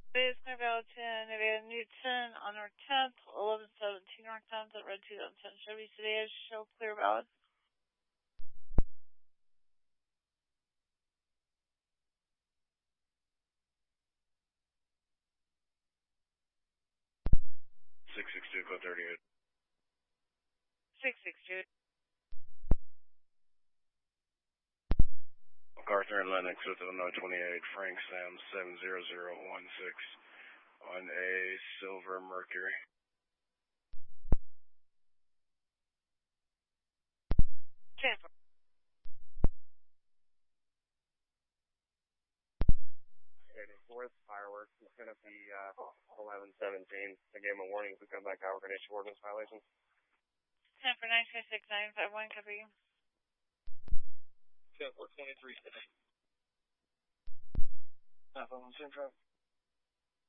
It is Carvalton, Nevada Newton on North 10th, 1117 North 10th at Red 2010 Chevy Sedan. Show clear valid. Code 38. 662. MacArthur and Lennox with Illinois 28, Frank Sam 70016 on a silver Mercury. Tampa. Fourth fireworks is going to be 1117. I gave him a warning if we come back out, we're going to issue ordinance violations. 10 for 96951, copy. 10 for 23 today. 5 on the same truck.